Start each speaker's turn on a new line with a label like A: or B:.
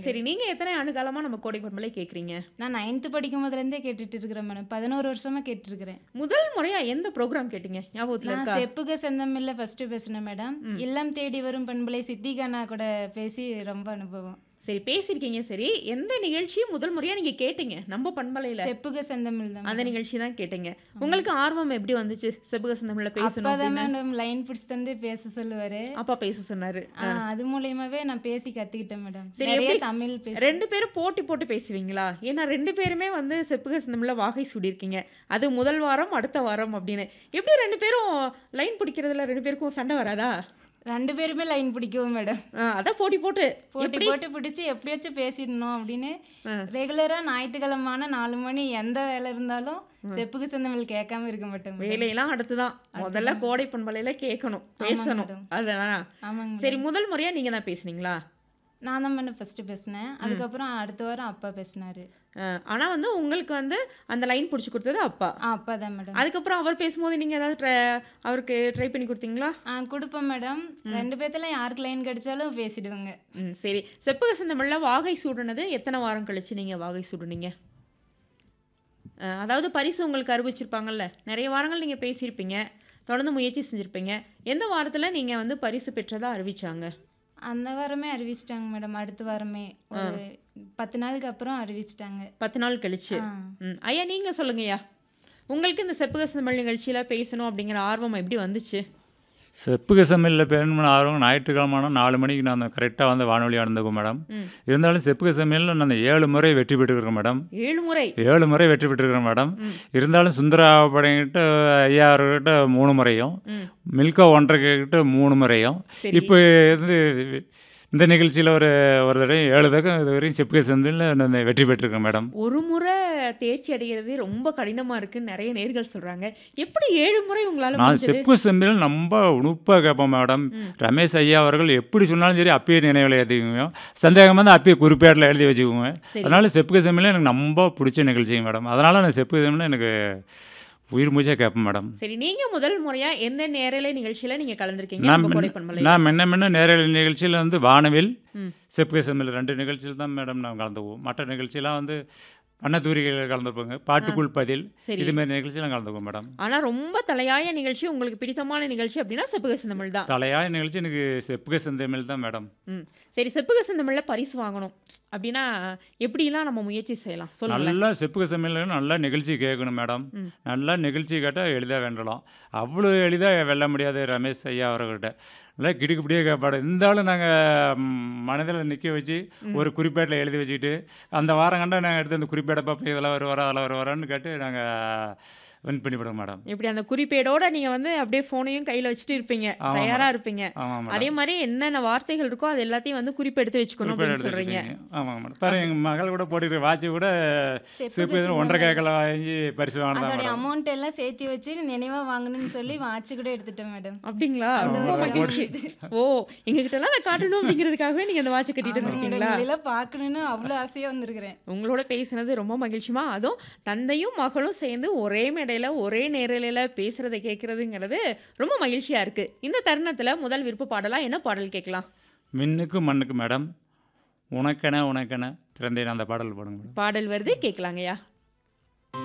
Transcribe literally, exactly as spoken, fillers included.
A: சரி, நீங்க எத்தனை ஆண்டு காலமா நம்ம கோடை பண்பலை கேட்குறீங்க?
B: நான் நைன்த்து படிக்கும் போதுலேருந்தே கேட்டுட்டு இருக்கிறேன் மேடம். பதினொரு வருஷமா கேட்டுருக்கிறேன்.
A: முதல் முறையா எந்த ப்ரோகிராம் கேட்டீங்க? ஞாபகத்துல
B: நான்
A: இருக்கா?
B: செப்புக செந்தமிழ்ல ஃபர்ஸ்ட்டு பேசினேன் மேடம்.
A: ம்.
B: இல்லம் தேடி வரும் பண்பலை சித்திகானா கூட பேசி ரொம்ப அனுபவம்.
A: சரி, பேசியிருக்கீங்க. சரி, எந்த நிகழ்ச்சி முதல் முறையா நீங்க கேட்டீங்க நம்ம பண்பலையில?
B: செப்புக செந்தமிழ் தான்
A: அந்த
B: மேடம்.
A: நிகழ்ச்சி தான் கேட்டீங்க. உங்களுக்கு ஆர்வம் எப்படி வந்துச்சு செப்புக செந்தமிழ்ல பேசணும்
B: அப்பா தான்
A: அப்படின்னு?
B: மேடம் லைன் பிடிச்சி தந்து பேச சொல்லுவாரு.
A: அப்பா பேச சொன்னாரு.
B: ஆ, அது மூலியமாவே நான் பேசி கத்துக்கிட்டேன் மேடம்.
A: சரி,
B: நிறைய
A: எப்படி
B: தமிழ் பேச
A: ரெண்டு பேரும் போட்டி போட்டு பேசுவீங்களா? ஏன்னா ரெண்டு பேருமே வந்து செப்புக செந்தமிழ்ல வாகை சூடியிருக்கீங்க. அது முதல் வாரம் அடுத்த வாரம் அப்படின்னு. எப்படி ரெண்டு பேரும் லைன் பிடிக்கிறதுல ரெண்டு பேருக்கும் சண்டை வராதா?
B: ரெண்டு பேருமே லைன் பிடிக்கவும் மேடம்.
A: ஆ, அதான் போட்டி போட்டு
B: போட்டி
A: எப்படி?
B: போட்டு பிடிச்சி எப்படியாச்சும் பேசிடணும் அப்படின்னு
A: ஆ.
B: ரெகுலரா ஞாயிற்றுக்கிழமான நாலு மணி எந்த வேலை இருந்தாலும் செப்புக்கு செந்தமிழ் கேட்காம இருக்க மாட்டேன் மேடம்.
A: வேலையெல்லாம் அடுத்துதான். முதல்ல கோடை பண்பலையில கேட்கணும், பேசணும்.
B: மேடம்.
A: அதுதான்.
B: ஆமாங்க
A: சரி,
B: மேடம்.
A: முதல் முறையா நீங்க தான் பேசுனீங்களா?
B: நான் தான் மேடம் ஃபர்ஸ்ட் பேசினேன். அதுக்கப்புறம் அடுத்த வாரம் அப்பா பேசினாரு.
A: அஹ், ஆனா வந்து உங்களுக்கு வந்து அந்த லைன் பிடிச்சி கொடுத்தது அப்பா.
B: ஆ அப்பா தான் மேடம்.
A: அதுக்கப்புறம் அவர் பேசும்போது நீங்க ஏதாவது try- அவருக்கு ட்ரை பண்ணி கொடுத்தீங்களா?
B: ஆ கொடுப்பேன் மேடம். ரெண்டு பேத்துல யாருக்கு லைன் கிடைச்சாலும் பேசிடுவாங்க.
A: ம், சரி. செப்புக செந்தமிழ்ல வாகை சூடுனது எத்தனை வாரம் கழிச்சு நீங்க வாகை சூடுனீங்க? அஹ், அதாவது பரிசு உங்களுக்கு அறிவிச்சிருப்பாங்கல்ல, நிறைய வாரங்கள் நீங்க பேசியிருப்பீங்க, தொடர்ந்து முயற்சி செஞ்சிருப்பீங்க. எந்த வாரத்துல நீங்க வந்து பரிசு பெற்றதா அறிவிச்சாங்க?
B: அந்த வாரமே அறிவிச்சிட்டாங்க மேடம். அடுத்த வாரமே ஒரு பத்து நாளுக்கு அப்புறம் அறிவிச்சிட்டாங்க.
A: பத்து நாள் கழிச்சு.
B: ஆ.
A: ம், ஐயா நீங்க சொல்லுங்கய்யா, உங்களுக்கு இந்த செப்புக செந்தமிழ் நிகழ்ச்சியில பேசணும் அப்படிங்கிற ஆர்வம் எப்படி வந்துச்சு?
C: செப்புக செம்மிழில் பேரணும் ஆர்வம் ஞாயிற்றுக்கிழமான நாலு மணிக்கு நான் கரெக்டாக வந்து வானொலி நடந்துக்கும் மேடம்.
A: ம்.
C: இருந்தாலும் செப்புக செம்மிழில் நான் ஏழு முறை வெற்றி பெற்றுக்கிறேன் மேடம்.
A: ஏழு முறை.
C: ஏழு முறை வெற்றி பெற்றுக்கிறேன் மேடம். இருந்தாலும் சுந்தரா படைங்கிட்ட ஐயா அவர்கிட்ட மூணு முறையும்,
A: ம்.
C: மில்கா ஒன்றரை கிட்ட மூணு முறையும்,
A: சரி.
C: இப்போ வந்து இந்த நிகழ்ச்சியில் ஒரு ஒரு தடவை ஏழு தக்கம் இது வரையும் செப்புக செம்மிழில் நான் வெற்றி பெற்றிருக்கேன் மேடம்.
A: ஒரு முறை தேர்ச்சி அடைகிறது ரொம்ப கடினமா இருக்குன்னு நிறைய நேர்கள் சொல்றாங்க. எப்படி ஏழு முறை உங்களால
C: நான்
A: முடிஞ்சது?
C: செப்பு செம்மில் ரொம்ப உணுப்பாக கேட்பேன் மேடம். ரமேஷ் ஐயா அவர்கள் எப்படி சொன்னாலும் சரி அப்பயே நினைவில் ஏற்றிக்குவோம். சந்தேகமாக தான் அப்பயே குறிப்பேட்டில் எழுதி வச்சுக்குவேன்.
A: சரி.
C: அதனால் செப்புக செம்மில் எனக்கு ரொம்ப பிடிச்ச நிகழ்ச்சிங்க மேடம். அதனால் நான் செப்புக செம்மில் எனக்கு உயிர் மூச்சாக கேட்பேன் மேடம்.
A: சரி, நீங்க முதல் முறையா எந்த நேரலை நிகழ்ச்சியில நீங்க கலந்துருக்கீங்க
C: நான்
A: நம்ம
C: முன்ன-
A: கோடை பண்பலையில?
C: நான் முன்ன முன்ன நேரடி நிகழ்ச்சியில் வந்து வானவில்,
A: ம்.
C: செப்புக செம்மில் ரெண்டு நிகழ்ச்சியில் தான் மேடம் நான் கலந்துக்குவோம். மற்ற நிகழ்ச்சியெல்லாம் வந்து வண்ணத்தூரிகள் கலந்துருப்பாங்க, பாட்டுக்குள் பதில்,
A: சரி.
C: இதுமாரி நிகழ்ச்சியெல்லாம் கலந்துக்குவோம் மேடம்.
A: ஆனா ரொம்ப தலையாய நிகழ்ச்சி, உங்களுக்கு பிடித்தமான நிகழ்ச்சி அப்படின்னா செப்புக செந்தமிழ் தான்.
C: தலையாய நிகழ்ச்சி எனக்கு செப்புக செந்தமிழ் தான் மேடம்.
A: ம். சரி, செப்புக செந்தமிழ்ல பரிசு வாங்கணும் அப்படின்னா எப்படிலாம் நம்ம முயற்சி செய்யலாம் சொல்லுங்களேன்.
C: நல்லா செப்புக செம்மில் நல்லா நிகழ்ச்சி கேட்கணும் மேடம்.
A: ம்.
C: நல்லா நிகழ்ச்சி கேட்டால் எளிதாக வெல்லலாம். அவ்வளோ எளிதாக வெல்ல முடியாது ரமேஷ் ஐயா அவர்கிட்ட. நல்லா கிடுக்குப்படியே கேட்பாடு. இருந்தாலும் நாங்கள் மனதில் நிற்க வச்சு ஒரு குறிப்பேட்டில் எழுதி வச்சுக்கிட்டு அந்த வாரம் கண்டா நாங்கள் எடுத்து அந்த குறிப்பேடை பார்ப்போம், இதெல்லாம் வருவாரா அதில் வருவாரான்னு கேட்டு நாங்கள் வின் பண்ணிவிடுவோம் மேடம்.
A: எப்படி அந்த குறிப்பேடோட நீங்க வந்து அப்படியே போனையும் கையில வச்சுட்டு இருப்பீங்க,
C: ஆமாம்
A: தயாரா
C: மேடம்.
A: இருப்பீங்க.
C: ஆமாம்
A: அதே
C: மேடம்.
A: மாதிரி என்னென்ன வார்த்தைகள் இருக்கோ அது எல்லாத்தையும் வந்து குறிப்பெடுத்து வச்சுக்கணும்
C: குறிப்பேடு
A: அப்படின்னு
C: எடுத்து
A: சொல்றீங்க.
C: வச்சுருக்கீங்க. ஆமாம் மேடம். பாரு எங்கள் மகள் கூட போட்டுக்கிற வாட்சி கூட
B: செப்புக
C: செப்பு ஒன்றரை
B: செந்தமிழ்
C: கேக்கல வாங்கி பரிசு வாங்கினதான்
B: அதோடைய
C: மேடம்.
B: அமௌண்ட் எல்லாம் சேர்த்து வச்சு நினைவா வாங்கணும்னு சொல்லி வாட்ச் கூட எடுத்துட்டேன் மேடம்.
A: அப்படிங்களா?
B: அந்த
A: ரொம்ப
B: வாட்ச்
A: மகிழ்ச்சி. ஓ, எங்ககிட்ட எல்லாம் அதை காட்டணும் அப்படிங்கிறதுக்காகவே நீங்க அந்த வாட்சை கட்டிட்டு
B: ஆமாங்க
A: வந்திருக்கீங்களா?
B: மேடம். இதெல்லாம் பார்க்கணுன்னு அவ்வளோ ஆசையா வந்திருக்கிறேன்.
A: உங்களோட பேசுனது ரொம்ப மகிழ்ச்சிமா. அதுவும் தந்தையும் மகளும் சேர்ந்து ஒரே மேடையில ஒரே நேரலையில பேசுறதை கேட்கறதுங்கிறது ரொம்ப மகிழ்ச்சியா இருக்கு. இந்த தருணத்துல முதல் விருப்ப பாடலா என்ன பாடல் கேட்கலாம்?
C: மின்னுக்கு மண்ணுக்கு மேடம், உனக்கென உனக்கென பிறந்தேன் அந்த பாடல் போடுங்க மேடம்.
A: பாடல் வருது, கேட்கலாங்கய்யா.